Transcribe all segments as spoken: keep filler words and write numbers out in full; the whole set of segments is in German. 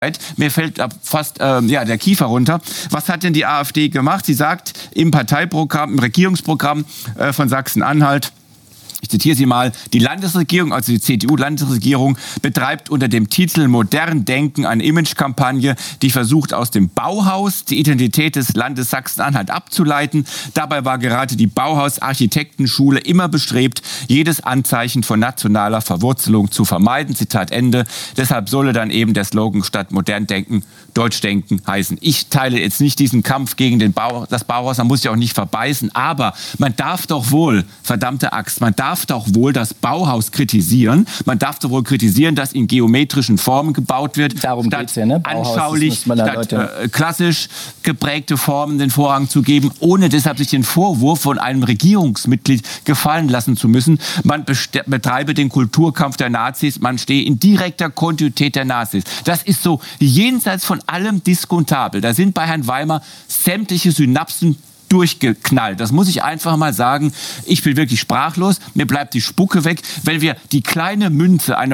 Mir fällt fast ähm, ja, der Kiefer runter. Was hat denn die AfD gemacht? Sie sagt im Parteiprogramm, im Regierungsprogramm äh, von Sachsen-Anhalt, ich zitiere sie mal, die Landesregierung, also die C D U-Landesregierung, betreibt unter dem Titel Modern Denken eine Imagekampagne, die versucht, aus dem Bauhaus die Identität des Landes Sachsen-Anhalt abzuleiten. Dabei war gerade die Bauhaus-Architektenschule immer bestrebt, jedes Anzeichen von nationaler Verwurzelung zu vermeiden. Zitat Ende. Deshalb solle dann eben der Slogan statt Modern Denken Deutsch Denken heißen. Ich teile jetzt nicht diesen Kampf gegen den Bau, das Bauhaus, man muss ja auch nicht verbeißen, aber man darf doch wohl, verdammte Axt, man darf doch wohl das Bauhaus kritisieren. Man darf doch wohl kritisieren, dass in geometrischen Formen gebaut wird. Darum statt geht's ja, ne? Bauhaus, anschaulich, statt äh, klassisch geprägte Formen den Vorrang zu geben, ohne deshalb sich den Vorwurf von einem Regierungsmitglied gefallen lassen zu müssen. Man betreibe den Kulturkampf der Nazis, man stehe in direkter Kontinuität der Nazis. Das ist so jenseits von allem diskutabel. Da sind bei Herrn Weimar sämtliche Synapsen durchgeknallt. Das muss ich einfach mal sagen. Ich bin wirklich sprachlos. Mir bleibt die Spucke weg, wenn wir die kleine Münze einer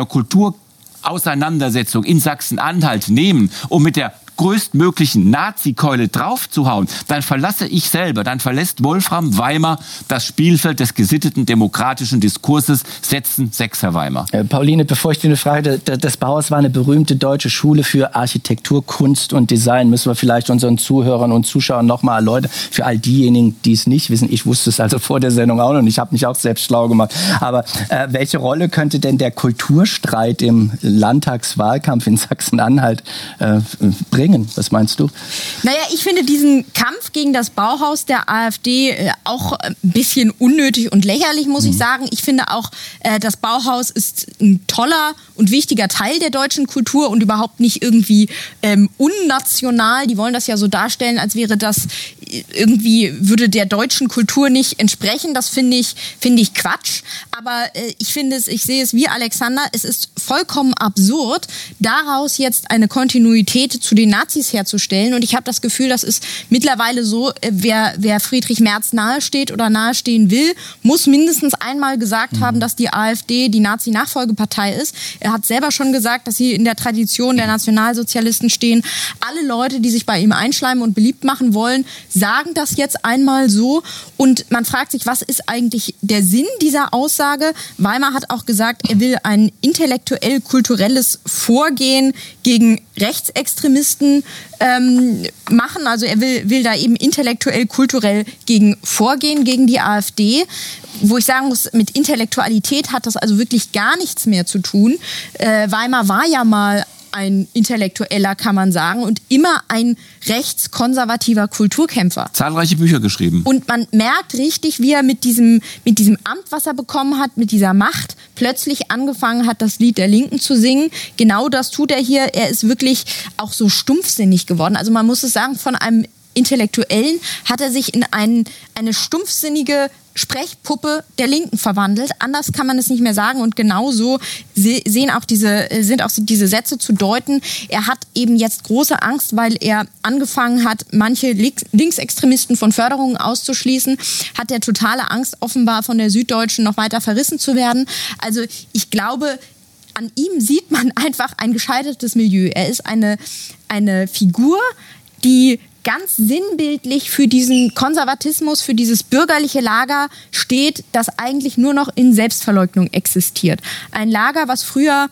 Kulturauseinandersetzung in Sachsen-Anhalt nehmen, um mit der größtmöglichen Nazi-Keule draufzuhauen, dann verlasse ich selber, dann verlässt Wolfram Weimar das Spielfeld des gesitteten demokratischen Diskurses. Setzen sechs, Herr Weimar. Äh, Pauline, bevor ich dir eine Frage, das Bauhaus war eine berühmte deutsche Schule für Architektur, Kunst und Design. Müssen wir vielleicht unseren Zuhörern und Zuschauern noch mal erläutern. Für all diejenigen, die es nicht wissen, ich wusste es also vor der Sendung auch noch und ich habe mich auch selbst schlau gemacht. Aber äh, welche Rolle könnte denn der Kulturstreit im Landtagswahlkampf in Sachsen-Anhalt äh, bringen? Was meinst du? Naja, ich finde diesen Kampf gegen das Bauhaus der AfD äh, auch ein bisschen unnötig und lächerlich, muss mhm. ich sagen. Ich finde auch, äh, das Bauhaus ist ein toller und wichtiger Teil der deutschen Kultur und überhaupt nicht irgendwie ähm, unnational. Die wollen das ja so darstellen, als wäre das irgendwie, würde der deutschen Kultur nicht entsprechen. Das finde ich, finde ich Quatsch. Aber äh, ich finde es, ich sehe es wie Alexander, es ist vollkommen absurd, daraus jetzt eine Kontinuität zu den Nazis herzustellen. Und ich habe das Gefühl, das ist mittlerweile so, äh, wer, wer Friedrich Merz nahesteht oder nahestehen will, muss mindestens einmal gesagt mhm. haben, dass die AfD die Nazi-Nachfolgepartei ist. Er hat selber schon gesagt, dass sie in der Tradition der Nationalsozialisten stehen. Alle Leute, die sich bei ihm einschleimen und beliebt machen wollen, sagen das jetzt einmal so. Und man fragt sich, was ist eigentlich der Sinn dieser Aussage? Weimar hat auch gesagt, er will ein intellektuell-kulturelles Vorgehen gegen Rechtsextremisten ähm, machen. Also er will, will da eben intellektuell-kulturell gegen vorgehen, gegen die AfD. Wo ich sagen muss, mit Intellektualität hat das also wirklich gar nichts mehr zu tun. Äh, Weimar war ja mal ein Intellektueller, kann man sagen, und immer ein rechtskonservativer Kulturkämpfer. Zahlreiche Bücher geschrieben. Und man merkt richtig, wie er mit diesem, mit diesem Amt, was er bekommen hat, mit dieser Macht, plötzlich angefangen hat, das Lied der Linken zu singen. Genau das tut er hier. Er ist wirklich auch so stumpfsinnig geworden. Also man muss es sagen, von einem Intellektuellen hat er sich in einen, eine stumpfsinnige Sprechpuppe der Linken verwandelt. Anders kann man es nicht mehr sagen. Und genauso sehen auch diese, sind auch diese Sätze zu deuten. Er hat eben jetzt große Angst, weil er angefangen hat, manche Linksextremisten von Förderungen auszuschließen. Hat er totale Angst, offenbar von der Süddeutschen noch weiter verrissen zu werden. Also ich glaube, an ihm sieht man einfach ein gescheitertes Milieu. Er ist eine, eine Figur, die ganz sinnbildlich für diesen Konservatismus, für dieses bürgerliche Lager steht, das eigentlich nur noch in Selbstverleugnung existiert. Ein Lager, was früher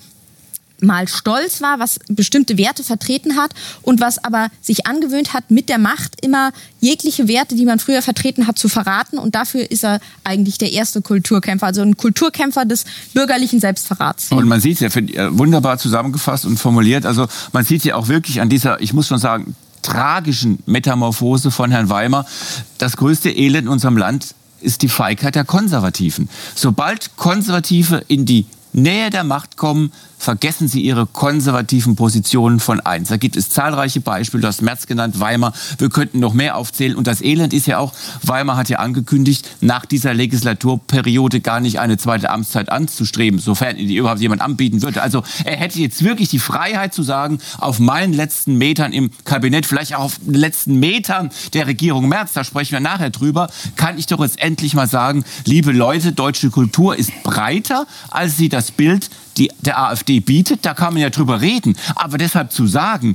mal stolz war, was bestimmte Werte vertreten hat und was aber sich angewöhnt hat, mit der Macht immer jegliche Werte, die man früher vertreten hat, zu verraten. Und dafür ist er eigentlich der erste Kulturkämpfer, also ein Kulturkämpfer des bürgerlichen Selbstverrats. Und man sieht es ja wunderbar zusammengefasst und formuliert. Also man sieht ja auch wirklich an dieser, ich muss schon sagen, tragischen Metamorphose von Herrn Weimar. Das größte Elend in unserem Land ist die Feigheit der Konservativen. Sobald Konservative in die Nähe der Macht kommen, vergessen sie ihre konservativen Positionen von eins. Da gibt es zahlreiche Beispiele, du hast Merz genannt, Weimar, wir könnten noch mehr aufzählen. Und das Elend ist ja auch, Weimar hat ja angekündigt, nach dieser Legislaturperiode gar nicht eine zweite Amtszeit anzustreben, sofern die überhaupt jemand anbieten würde. Also er hätte jetzt wirklich die Freiheit zu sagen, auf meinen letzten Metern im Kabinett, vielleicht auch auf den letzten Metern der Regierung Merz, da sprechen wir nachher drüber, kann ich doch jetzt endlich mal sagen, liebe Leute, deutsche Kultur ist breiter, als sie das Bild die, der AfD AfD bietet, da kann man ja drüber reden. Aber deshalb zu sagen,